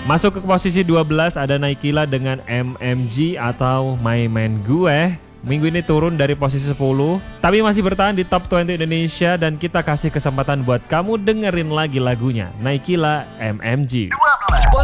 Masuk ke posisi 12 ada Naikila dengan MMG atau My Man Gue. Minggu ini turun dari posisi 10, tapi masih bertahan di Top 20 Indonesia dan kita kasih kesempatan buat kamu dengerin lagi lagunya Naikila MMG.